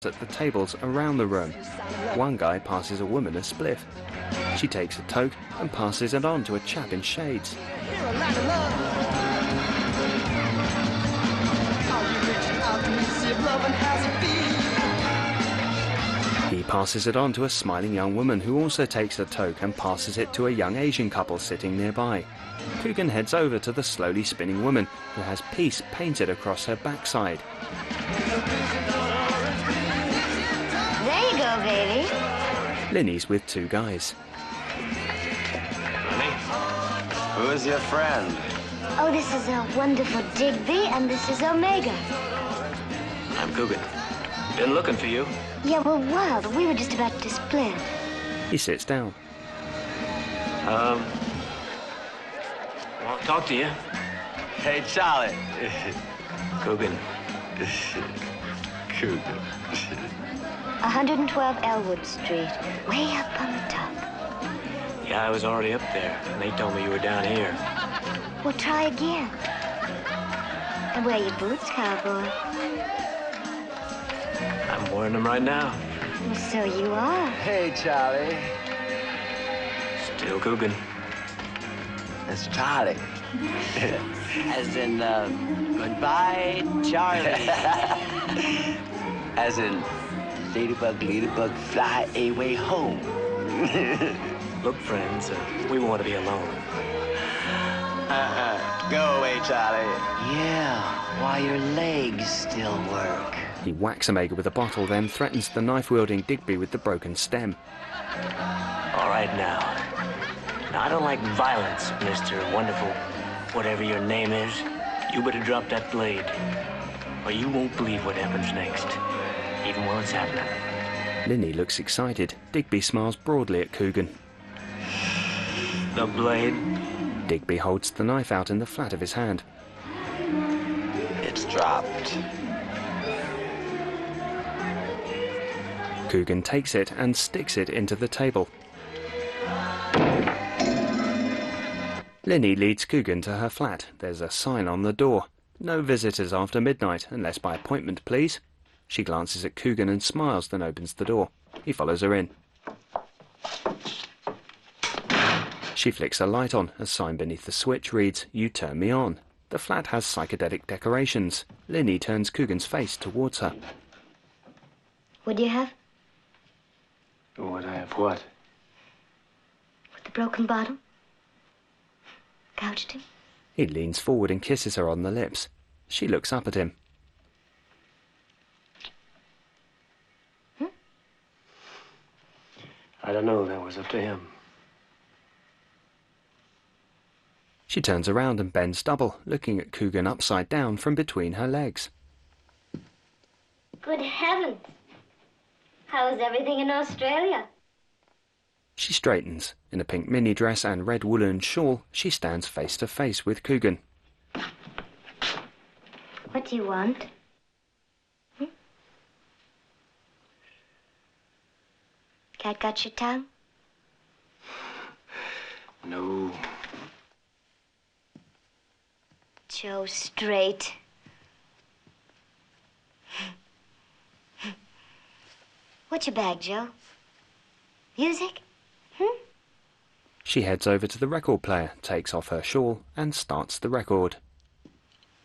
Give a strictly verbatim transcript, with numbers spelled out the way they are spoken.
at the tables around the room. One guy passes a woman a spliff. She takes a toke and passes it on to a chap in shades. He passes it on to a smiling young woman who also takes a toke and passes it to a young Asian couple sitting nearby. Coogan heads over to the slowly spinning woman who has peace painted across her backside. There you go, baby. Linny's with two guys. Linny, who is your friend? Oh, this is a wonderful Digby, and this is Omega. I'm Coogan. Been looking for you. Yeah, we're wild. We were just about to split. He sits down. Um, want to talk to you. Hey, Charlie. Coogan. Coogan. one twelve Elwood Street, way up on the top. Yeah, I was already up there, and they told me you were down here. Well, try again. And wear your boots, cowboy. I'm wearing them right now. Well, so you are. Hey, Charlie. Still Coogan. It's Charlie. As in, uh, goodbye, Charlie. As in, ladybug, ladybug, fly away home. Look, friends, uh, we want to be alone. Uh-uh. Go away, Charlie. Yeah, while your legs still work. He whacks Omega with a bottle, then threatens the knife-wielding Digby with the broken stem. All right, now. Now, I don't like violence, Mister Wonderful. Whatever your name is, you better drop that blade, or you won't believe what happens next, even while it's happening. Linny looks excited. Digby smiles broadly at Coogan. The blade? Digby holds the knife out in the flat of his hand. It's dropped. Coogan takes it and sticks it into the table. Linny leads Coogan to her flat. There's a sign on the door. No visitors after midnight, unless by appointment, please. She glances at Coogan and smiles, then opens the door. He follows her in. She flicks a light on. A sign beneath the switch reads, "You turn me on." The flat has psychedelic decorations. Linny turns Coogan's face towards her. What do you have? Would I have what? With the broken bottle? Gouged him? He leans forward and kisses her on the lips. She looks up at him. Hmm? I don't know. That was up to him. She turns around and bends double, looking at Coogan upside down from between her legs. Good heavens! How is everything in Australia? She straightens. In a pink mini dress and red woolen shawl, she stands face to face with Coogan. What do you want? Hmm? Cat got your tongue? No. Joe, straight. What's your bag, Joe? Music? Hmm? She heads over to the record player, takes off her shawl, and starts the record.